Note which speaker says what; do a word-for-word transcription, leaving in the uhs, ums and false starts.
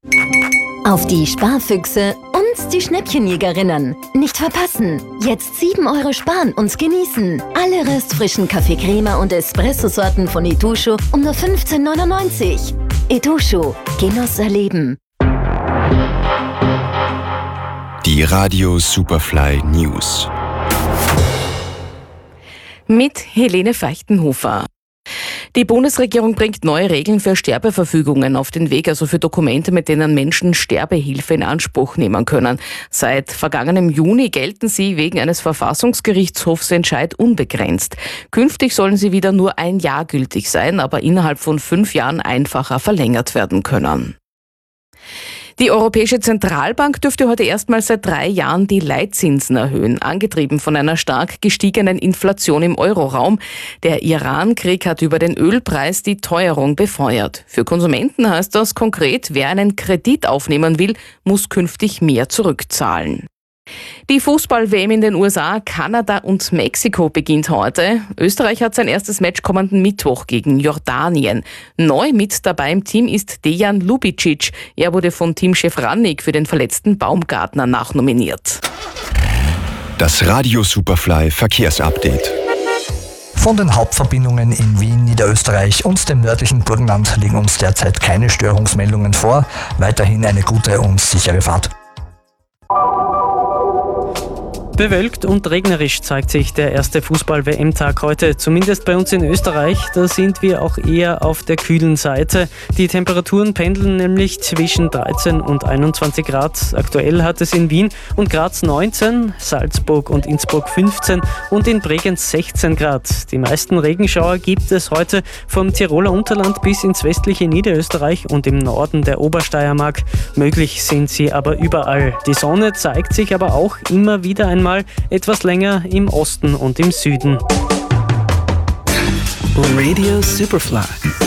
Speaker 1: Auf die Sparfüchse und die Schnäppchenjägerinnen. Nicht verpassen. Jetzt sieben Euro sparen und genießen. Alle röstfrischen Kaffee Crema und Espresso-Sorten von Itochu um nur fünfzehn neunundneunzig. Itochu. Genuss erleben.
Speaker 2: Die Radio Superfly News.
Speaker 3: Mit Helene Feichtenhofer. Die Bundesregierung bringt neue Regeln für Sterbeverfügungen auf den Weg, also für Dokumente, mit denen Menschen Sterbehilfe in Anspruch nehmen können. Seit vergangenem Juni gelten sie wegen eines Verfassungsgerichtshofsentscheid unbegrenzt. Künftig sollen sie wieder nur ein Jahr gültig sein, aber innerhalb von fünf Jahren einfacher verlängert werden können. Die Europäische Zentralbank dürfte heute erstmals seit drei Jahren die Leitzinsen erhöhen, angetrieben von einer stark gestiegenen Inflation im Euroraum. Der Iran-Krieg hat über den Ölpreis die Teuerung befeuert. Für Konsumenten heißt das konkret, wer einen Kredit aufnehmen will, muss künftig mehr zurückzahlen. Die Fußball-W M in den U S A, Kanada und Mexiko beginnt heute. Österreich hat sein erstes Match kommenden Mittwoch gegen Jordanien. Neu mit dabei im Team ist Dejan Lubicic. Er wurde von Teamchef Rannig für den verletzten Baumgartner nachnominiert.
Speaker 2: Das Radio Superfly Verkehrsupdate.
Speaker 4: Von den Hauptverbindungen in Wien, Niederösterreich und dem nördlichen Burgenland liegen uns derzeit keine Störungsmeldungen vor. Weiterhin eine gute und sichere Fahrt.
Speaker 5: Bewölkt und regnerisch zeigt sich der erste Fußball-W M-Tag heute, zumindest bei uns in Österreich. Da sind wir auch eher auf der kühlen Seite. Die Temperaturen pendeln nämlich zwischen dreizehn und einundzwanzig Grad. Aktuell hat es in Wien und Graz neunzehn, Salzburg und Innsbruck fünfzehn und in Bregenz sechzehn Grad. Die meisten Regenschauer gibt es heute vom Tiroler Unterland bis ins westliche Niederösterreich und im Norden der Obersteiermark. Möglich sind sie aber überall. Die Sonne zeigt sich aber auch immer wieder ein Mal etwas länger im Osten und im Süden.
Speaker 6: Radio Superfly.